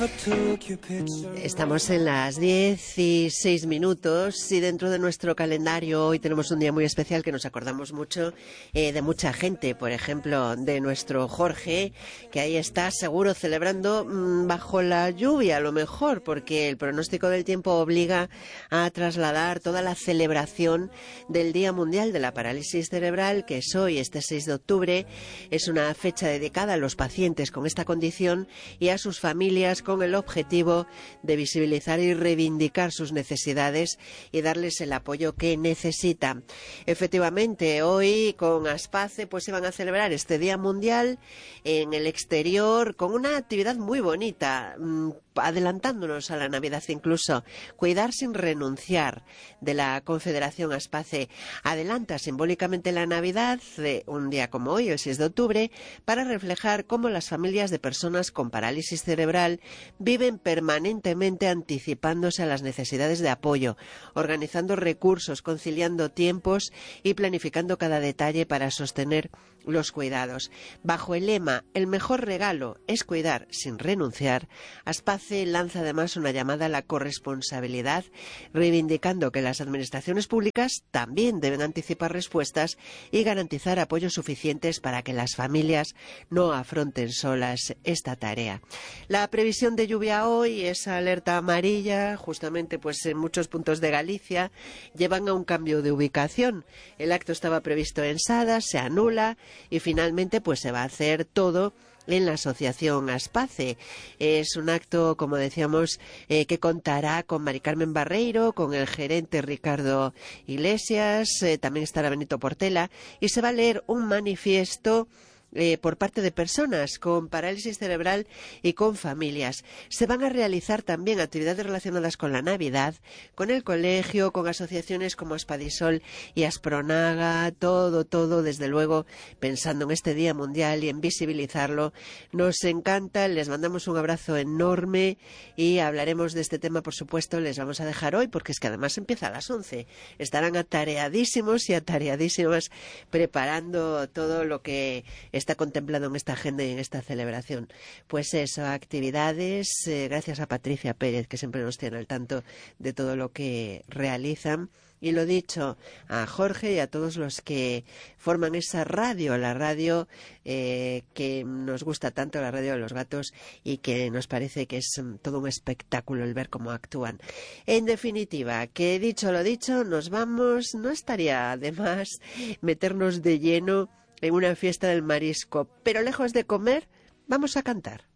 Estamos en las 10:06 y dentro de nuestro calendario hoy tenemos un día muy especial que nos acordamos mucho de mucha gente, por ejemplo de nuestro Jorge, que ahí está seguro celebrando bajo la lluvia a lo mejor, porque el pronóstico del tiempo obliga a trasladar toda la celebración del Día Mundial de la Parálisis Cerebral, que es hoy, este 6 de octubre. Es una fecha dedicada a los pacientes con esta condición y a sus familias, con el objetivo de visibilizar y reivindicar sus necesidades y darles el apoyo que necesitan. Efectivamente, hoy con Aspace pues iban a celebrar este Día Mundial en el exterior con una actividad muy bonita, adelantándonos a la Navidad incluso. Cuidar sin renunciar, de la Confederación Aspace, adelanta simbólicamente la Navidad de un día como hoy, el 6 de octubre, para reflejar cómo las familias de personas con parálisis cerebral viven permanentemente anticipándose a las necesidades de apoyo, organizando recursos, conciliando tiempos y planificando cada detalle para sostener los cuidados. Bajo el lema "El mejor regalo es cuidar sin renunciar", Aspace lanza además una llamada a la corresponsabilidad, reivindicando que las administraciones públicas también deben anticipar respuestas y garantizar apoyos suficientes para que las familias no afronten solas esta tarea. La previsión de lluvia hoy es alerta amarilla, justamente pues en muchos puntos de Galicia llevan a un cambio de ubicación. El acto estaba previsto en Sada, se anula y finalmente pues se va a hacer todo en la asociación Aspace. Es un acto, como decíamos, que contará con Mari Carmen Barreiro, con el gerente Ricardo Iglesias, también estará Benito Portela, y se va a leer un manifiesto por parte de personas con parálisis cerebral y con familias. Se van a realizar también actividades relacionadas con la Navidad, con el colegio, con asociaciones como Aspadisol y Aspronaga, todo, desde luego, pensando en este Día Mundial y en visibilizarlo. Nos encanta, les mandamos un abrazo enorme y hablaremos de este tema, por supuesto, les vamos a dejar hoy, porque es que además empieza a las 11. Estarán atareadísimos y atareadísimas preparando todo lo que está contemplado en esta agenda y en esta celebración. Pues eso, actividades, gracias a Patricia Pérez, que siempre nos tiene al tanto de todo lo que realizan. Y lo dicho, a Jorge y a todos los que forman esa radio, la radio que nos gusta tanto, la radio de los gatos, y que nos parece que es todo un espectáculo el ver cómo actúan. En definitiva, que dicho lo dicho, nos vamos. No estaría de más meternos de lleno en una fiesta del marisco, pero lejos de comer, vamos a cantar.